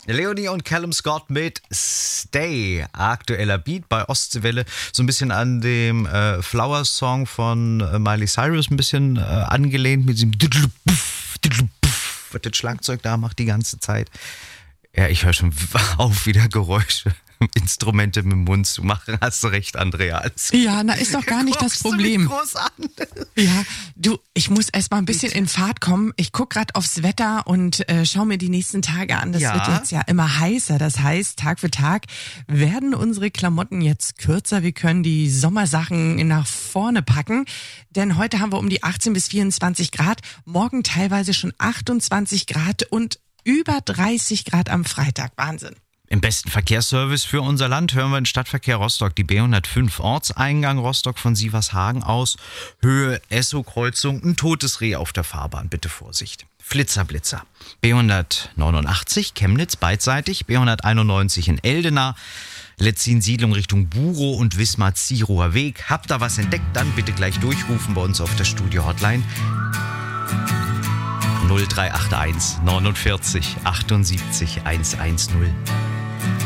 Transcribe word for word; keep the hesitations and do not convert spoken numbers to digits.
Leonie und Callum Scott mit Stay. Aktueller Beat bei Ostseewelle. So ein bisschen an dem äh, Flower-Song von äh, Miley Cyrus ein bisschen äh, angelehnt mit diesem Diddle-Puff, Diddle-Puff, was das Schlagzeug da macht die ganze Zeit. Ja, ich höre schon auf wieder Geräusche. Instrumente mit dem Mund zu machen. Hast du recht, Andrea. Also, ja, na ist doch gar nicht das Problem. Groß an. Ja, du, ich muss erst mal ein bisschen in Fahrt kommen. Ich guck gerade aufs Wetter und äh, schaue mir die nächsten Tage an. Das ja. wird jetzt ja immer heißer. Das heißt, Tag für Tag werden unsere Klamotten jetzt kürzer. Wir können die Sommersachen nach vorne packen. Denn heute haben wir um die achtzehn bis vierundzwanzig Grad. Morgen teilweise schon achtundzwanzig Grad und über dreißig Grad am Freitag. Wahnsinn. Im besten Verkehrsservice für unser Land hören wir den Stadtverkehr Rostock, die B hundertfünf, Ortseingang Rostock von Sievershagen aus, Höhe Esso-Kreuzung, ein totes Reh auf der Fahrbahn, bitte Vorsicht. Flitzer, Blitzer. B hundertneunundachtzig, Chemnitz beidseitig, B hunderteinundneunzig in Eldena, Letzin-Siedlung Richtung Burow und Wismar-Zierower Weg. Habt ihr was entdeckt, dann bitte gleich durchrufen bei uns auf der Studio-Hotline. null drei acht eins neunundvierzig achtundsiebzig hundertzehn.